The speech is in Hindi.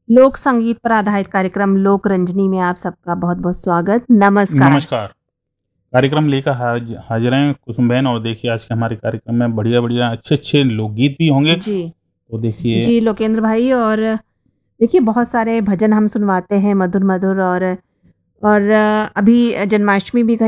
लोक संगीत पर आधारित कार्यक्रम लोक रंजनी में आप सबका बहुत बहुत स्वागत। नमस्कार। नमस्कार। कार्यक्रम लेकर हाजिर हैं कुसुम बहन। और देखिए आज के हमारे कार्यक्रम में बढ़िया बढ़िया अच्छे अच्छे लोकगीत भी होंगे। जी तो देखिए जी लोकेंद्र भाई, और देखिए बहुत सारे भजन हम सुनवाते हैं मधुर मधुर, और अभी जन्माष्टमी भी